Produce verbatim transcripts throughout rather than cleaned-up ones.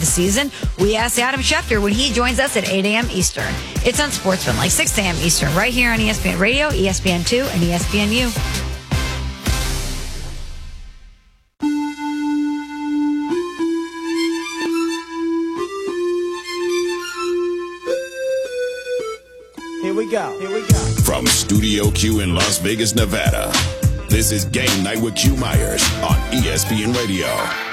the season? We asked Adam Schefter when he joins us at eight a.m. Eastern. It's on Sportsman, like six a.m. Eastern, right here on E S P N Radio, E S P N two, and E S P N U. Here we go. Here we go. From Studio Q in Las Vegas, Nevada, this is Game Night with Q Myers on E S P N Radio.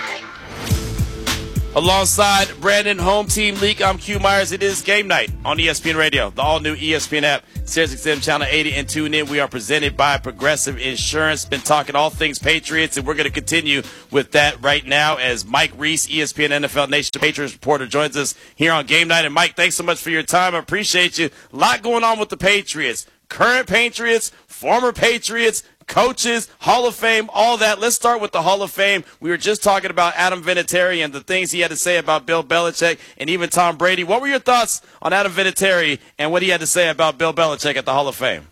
Alongside Brandon, Home Team League, I'm Q Myers. It is Game Night on E S P N Radio, the all-new E S P N app, SiriusXM Channel eighty, and tune in. We are presented by Progressive Insurance. Been talking all things Patriots, and we're going to continue with that right now as Mike Reese, E S P N N F L Nation Patriots reporter, joins us here on Game Night. And Mike, thanks so much for your time. I appreciate you. A lot going on with the Patriots. Current Patriots, former Patriots, coaches, Hall of Fame, all that. Let's start with the Hall of Fame. We were just talking about Adam Vinatieri and the things he had to say about Bill Belichick and even Tom Brady. What were your thoughts on Adam Vinatieri and what he had to say about Bill Belichick at the Hall of Fame?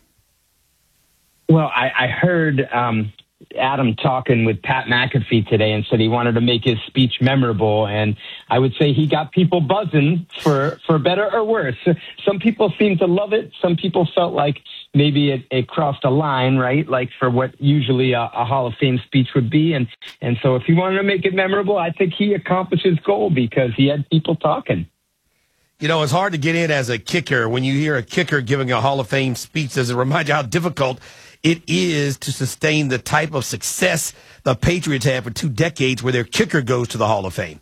Well, I, I heard um, Adam talking with Pat McAfee today and said he wanted to make his speech memorable. And I would say he got people buzzing for, for better or worse. Some people seemed to love it. Some people felt like maybe it, it crossed a line, right? Like for what usually a, a Hall of Fame speech would be. And, and so if he wanted to make it memorable, I think he accomplished his goal because he had people talking. You know, it's hard to get in as a kicker. When you hear a kicker giving a Hall of Fame speech, does it remind you how difficult it is to sustain the type of success the Patriots have for two decades where their kicker goes to the Hall of Fame?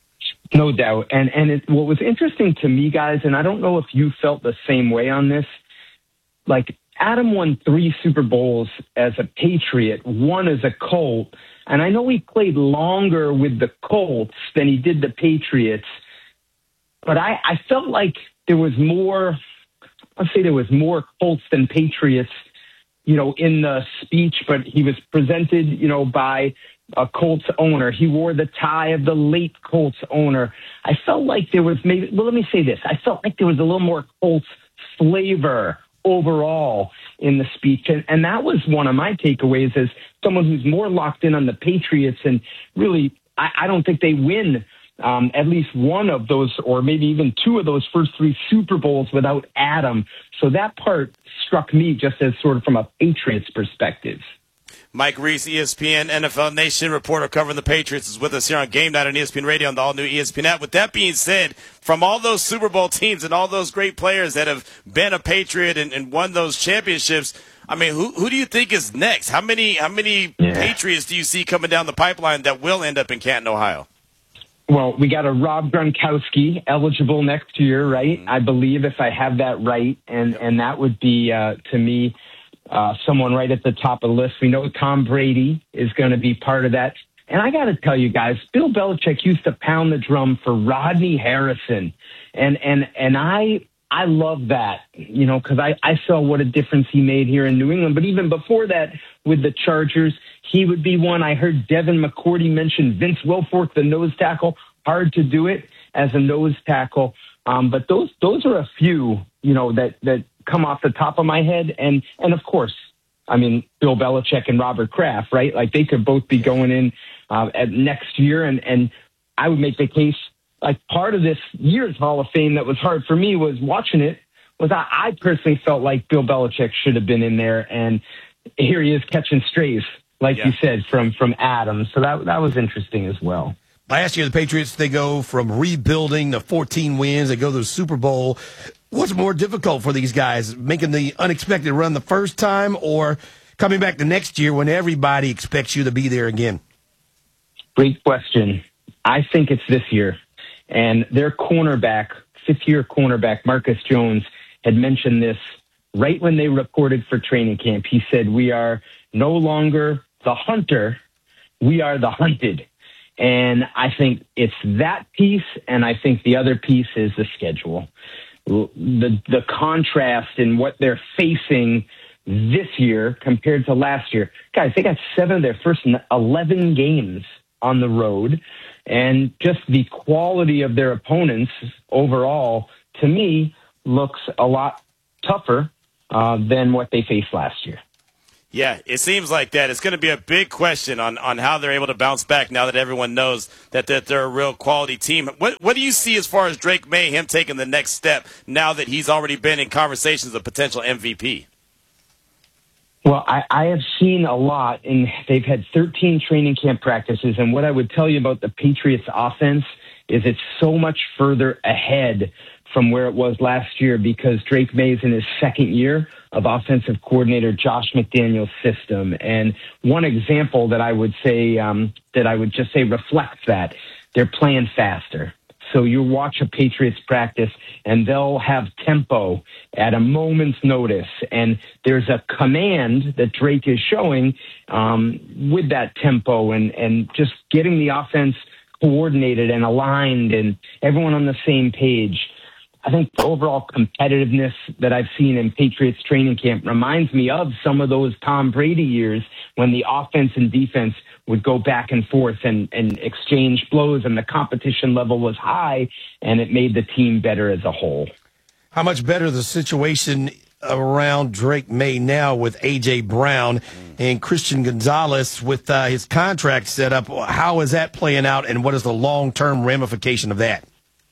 No doubt. And, and it, what was interesting to me, guys, and I don't know if you felt the same way on this, like Adam won three Super Bowls as a Patriot, one as a Colt. And I know he played longer with the Colts than he did the Patriots. But I, I felt like there was more, I'll say there was more Colts than Patriots, you know, in the speech. But he was presented, you know, by a Colts owner. He wore the tie of the late Colts owner. I felt like there was maybe, well, let me say this. I felt like there was a little more Colts flavor overall in the speech. And, and that was one of my takeaways as someone who's more locked in on the Patriots. And really, I, I don't think they win um, at least one of those or maybe even two of those first three Super Bowls without Adam. So that part struck me just as sort of from a Patriots perspective. Mike Reese, E S P N N F L Nation reporter covering the Patriots, is with us here on Game Night on E S P N Radio on the all-new E S P N app. With that being said, from all those Super Bowl teams and all those great players that have been a Patriot and, and won those championships, I mean, who who do you think is next? How many how many yeah. Patriots do you see coming down the pipeline that will end up in Canton, Ohio? Well, we got a Rob Gronkowski eligible next year, right? Mm-hmm. I believe, if I have that right, and yep. and that would be uh, to me. Uh, someone right at the top of the list. We know Tom Brady is going to be part of that. And I got to tell you guys, Bill Belichick used to pound the drum for Rodney Harrison. And, and, and I, I love that, you know, cause I, I saw what a difference he made here in New England. But even before that with the Chargers, he would be one. I heard Devin McCourty mention Vince Wilfork, the nose tackle. Hard to do it as a nose tackle. Um, but those, those are a few, you know, that, that, come off the top of my head. And, and of course, I mean, Bill Belichick and Robert Kraft, right? Like they could both be going in uh, at next year. And, and I would make the case, like part of this year's Hall of Fame that was hard for me was watching it was I, I personally felt like Bill Belichick should have been in there. And here he is catching strays, like yeah. you said, from, from Adam. So that, that was interesting as well. Last year, the Patriots, they go from rebuilding to fourteen wins. They go to the Super Bowl. What's more difficult for these guys, making the unexpected run the first time or coming back the next year when everybody expects you to be there again? Great question. I think it's this year. And their cornerback, fifth-year cornerback, Marcus Jones, had mentioned this right when they reported for training camp. He said, we are no longer the hunter, we are the hunted. And I think it's that piece, and I think the other piece is the schedule. The the contrast in what they're facing this year compared to last year. Guys, they got seven of their first eleven games on the road, and just the quality of their opponents overall, to me, looks a lot tougher uh, than what they faced last year. Yeah, it seems like that. It's going to be a big question on, on how they're able to bounce back now that everyone knows that, that they're a real quality team. What what do you see as far as Drake May, him taking the next step now that he's already been in conversations of potential M V P? Well, I, I have seen a lot, and they've had thirteen training camp practices, and what I would tell you about the Patriots offense is it's so much further ahead from where it was last year because Drake May's in his second year of offensive coordinator Josh McDaniels' system. And one example that I would say, um, that I would just say reflects that, they're playing faster. So you watch a Patriots practice and they'll have tempo at a moment's notice. And there's a command that Drake is showing um, with that tempo and, and just getting the offense coordinated and aligned and everyone on the same page. I think the overall competitiveness that I've seen in Patriots training camp reminds me of some of those Tom Brady years when the offense and defense would go back and forth and, and exchange blows and the competition level was high and it made the team better as a whole. How much better the situation around Drake May now with A J. Brown and Christian Gonzalez with uh, his contract set up? How is that playing out and what is the long-term ramification of that?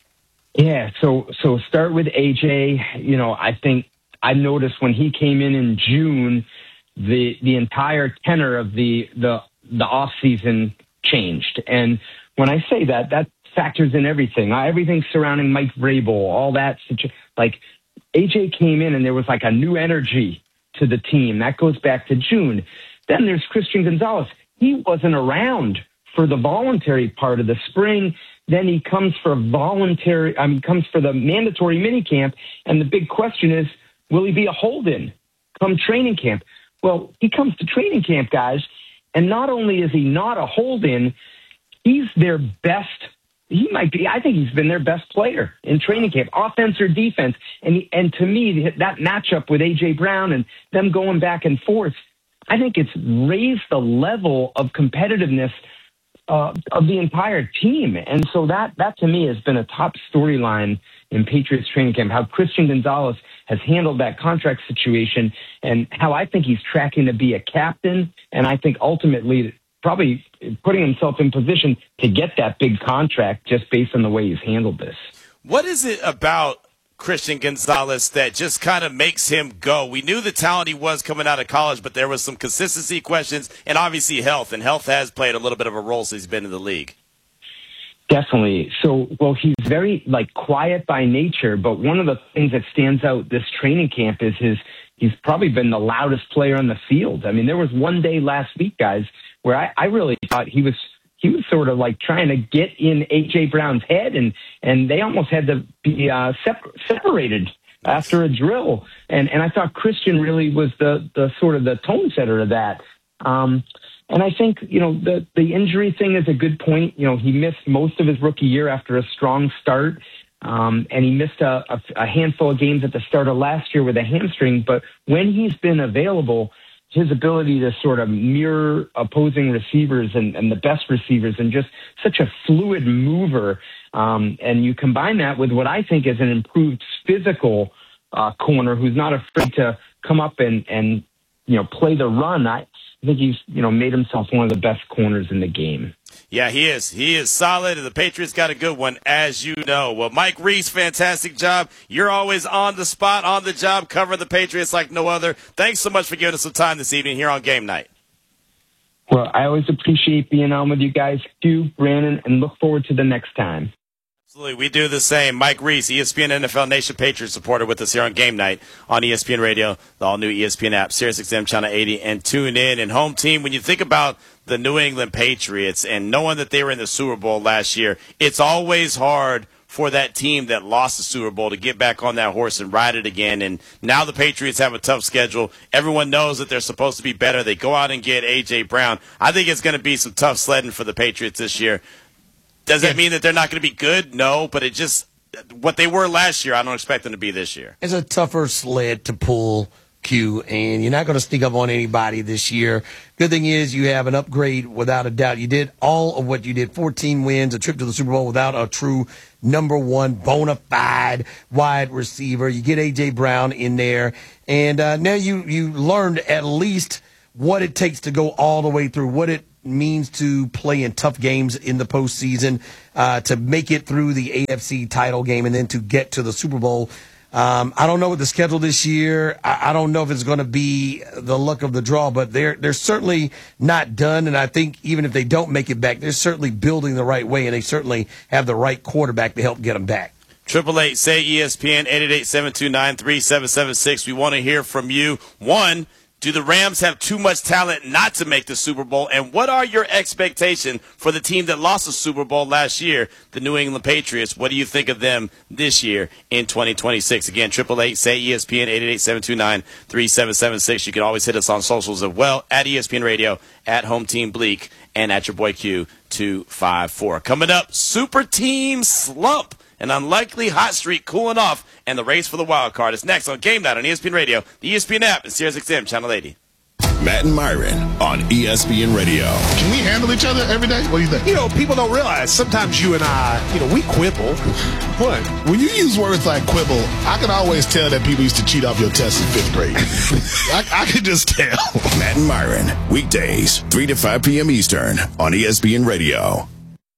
Yeah, so so start with A J. You know, I think I noticed when he came in in June, the the entire tenor of the the the off season changed. And when I say that, that factors in everything, everything surrounding Mike Vrabel, all that. Like A J came in and there was like a new energy to the team. That goes back to June. Then there's Christian Gonzalez. He wasn't around for the voluntary part of the spring. Then he comes for voluntary, I mean, comes for the mandatory minicamp. And the big question is, will he be a hold-in come training camp? Well, he comes to training camp, guys, and not only is he not a hold-in, he's their best. He might be, I think he's been their best player in training camp, offense or defense. And, he, and to me, that matchup with A J. Brown and them going back and forth, I think it's raised the level of competitiveness Uh, of the entire team. And so that, that to me has been a top storyline in Patriots training camp, how Christian Gonzalez has handled that contract situation and how I think he's tracking to be a captain. And I think ultimately probably putting himself in position to get that big contract just based on the way he's handled this. What is it about Christian Gonzalez that just kind of makes him go? We knew the talent he was coming out of college, but there was some consistency questions and obviously health, and health has played a little bit of a role since he's been in the league. Definitely. So, well, he's very like quiet by nature, but one of the things that stands out this training camp is his, he's probably been the loudest player on the field. I mean, there was one day last week, guys, where I, I really thought he was He was sort of like trying to get in A J. Brown's head, and, and they almost had to be uh, separ- separated after a drill. And, and I thought Christian really was the, the sort of the tone setter of that. Um, and I think, you know, the, the injury thing is a good point. You know, he missed most of his rookie year after a strong start, um, and he missed a, a, a handful of games at the start of last year with a hamstring. But when he's been available, his ability to sort of mirror opposing receivers and, and the best receivers and just such a fluid mover. Um, and you combine that with what I think is an improved physical uh, corner who's not afraid to come up and, and you know, play the run. I think he's, you know, made himself one of the best corners in the game. Yeah, he is. He is solid, and the Patriots got a good one, as you know. Well, Mike Reese, fantastic job. You're always on the spot, on the job, covering the Patriots like no other. Thanks so much for giving us some time this evening here on Game Night. Well, I always appreciate being on with you guys, Q, Brandon, and look forward to the next time. Absolutely. We do the same. Mike Reese, E S P N N F L Nation Patriots supporter with us here on Game Night on E S P N Radio, the all-new E S P N app, SiriusXM Channel eighty, and tune in. And home team, when you think about the New England Patriots and knowing that they were in the Super Bowl last year, it's always hard for that team that lost the Super Bowl to get back on that horse and ride it again. And now the Patriots have a tough schedule. Everyone knows that they're supposed to be better. They go out and get A J. Brown. I think it's going to be some tough sledding for the Patriots this year. Does that mean that they're not going to be good? No, but it just what they were last year, I don't expect them to be this year. It's a tougher sled to pull, Q, and you're not going to sneak up on anybody this year. Good thing is you have an upgrade without a doubt. You did all of what you did, fourteen wins, a trip to the Super Bowl without a true number one bona fide wide receiver. You get A J. Brown in there, and uh, now you, you learned at least what it takes to go all the way through, what it means to play in tough games in the postseason, uh, to make it through the A F C title game, and then to get to the Super Bowl. Um, I don't know what the schedule this year. I, I don't know if it's going to be the luck of the draw, but they're they're certainly not done. And I think even if they don't make it back, they're certainly building the right way, and they certainly have the right quarterback to help get them back. Triple eight say E S P N eight eight eight seven two nine three seven seven six. We want to hear from you. One, do the Rams have too much talent not to make the Super Bowl? And what are your expectations for the team that lost the Super Bowl last year, the New England Patriots? What do you think of them this year in twenty twenty-six? Again, triple eight say E S P N eight eight eight seven two nine three seven seven six. You can always hit us on socials as well, at E S P N Radio, at Home Team Bleak, and at your boy Q two five four. Coming up, Super Team Slump. An unlikely hot streak cooling off, and the race for the wild card is next on Game Night on E S P N Radio, the E S P N app, and Sirius X M Channel eighty. Matt and Myron on E S P N Radio. Can we handle each other every day? What do you think? You know, people don't realize sometimes you and I, you know, we quibble. What? When you use words like quibble, I can always tell that people used to cheat off your tests in fifth grade. I, I can just tell. Matt and Myron, weekdays, three to five p.m. Eastern on E S P N Radio.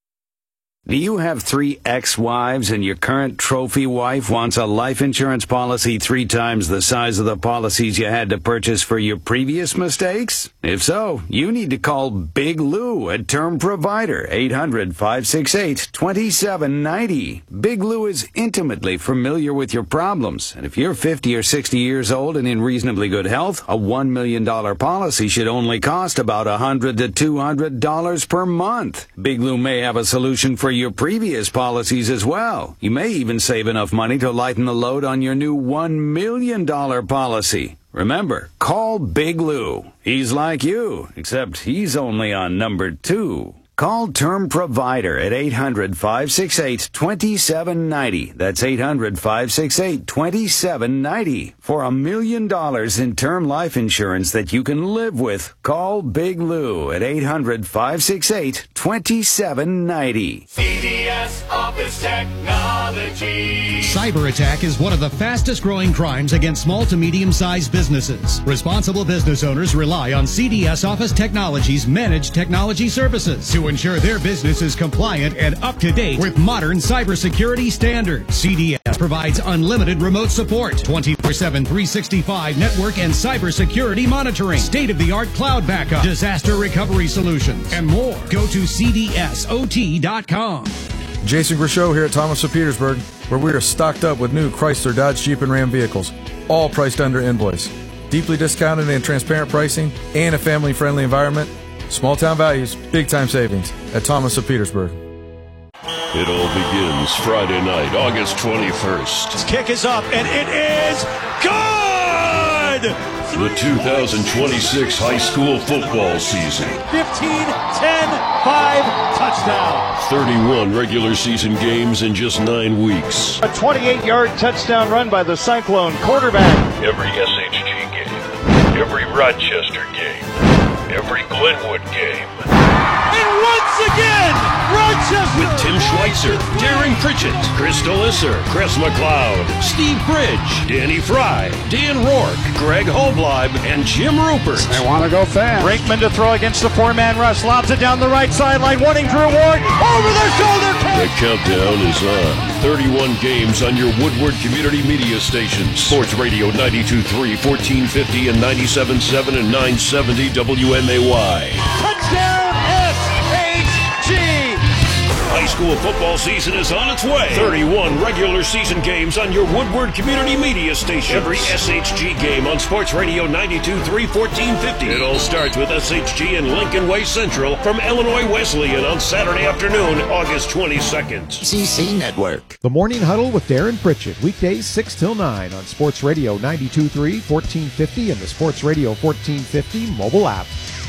Do you have three ex-wives and your current trophy wife wants a life insurance policy three times the size of the policies you had to purchase for your previous mistakes? If so, you need to call Big Lou, a term provider, eight hundred five six eight two seven nine zero. Big Lou is intimately familiar with your problems, and if you're fifty or sixty years old and in reasonably good health, a one million dollars policy should only cost about one hundred to two hundred dollars per month. Big Lou may have a solution for your previous policies as well. You may even save enough money to lighten the load on your new one million dollars policy. Remember, call Big Lou. He's like you, except he's only on number two. Call Term Provider at eight hundred five six eight two seven nine zero. That's eight hundred five six eight two seven nine zero. For a million dollars in term life insurance that you can live with, call Big Lou at eight hundred five six eight two seven nine zero. C D S Office Technology. Cyber attack is one of the fastest growing crimes against small to medium-sized businesses. Responsible business owners rely on C D S Office Technology's managed technology services to ensure their business is compliant and up to date with modern cybersecurity standards. C D S provides unlimited remote support, twenty-four seven, three sixty-five network and cybersecurity monitoring, state-of-the-art cloud backup, disaster recovery solutions, and more. Go to C D S O T dot com. Jason Grishow here at Thomas of Petersburg, where we are stocked up with new Chrysler, Dodge, Jeep, and Ram vehicles, all priced under invoice. Deeply discounted and transparent pricing, and a family-friendly environment. Small town values, big time savings at Thomas of Petersburg. It all begins Friday night, August twenty-first. This kick is up, and it is good! The two thousand twenty-six high school football season. fifteen, ten, five, touchdown. thirty-one regular season games in just nine weeks. A twenty-eight-yard touchdown run by the Cyclone quarterback. Every S H G game, every Rochester game, every Glenwood game. And once again, Rochester! With Tim Schweitzer, Darren Pritchett, Chris Delisser, Chris McLeod, Steve Bridge, Danny Fry, Dan Rourke, Greg Holbleib, and Jim Rupert. They want to go fast. Brinkman to throw against the four-man rush. Lobs it down the right sideline. Wanting Drew Ward. Over the shoulder catch. The countdown is on. thirty-one games on your Woodward Community Media stations. Sports Radio ninety-two point three, fourteen fifty, and ninety-seven point seven and nine seventy W M A Y. Touchdown S H G! High school football season is on its way. thirty-one regular season games on your Woodward Community Media station. Every S H G game on Sports Radio ninety-two point three, fourteen fifty. It all starts with S H G and Lincoln Way Central from Illinois Wesleyan on Saturday afternoon, August twenty-second. C C Network. The Morning Huddle with Darren Pritchett, weekdays six till nine on Sports Radio ninety-two point three, fourteen fifty, and the Sports Radio fourteen fifty mobile app.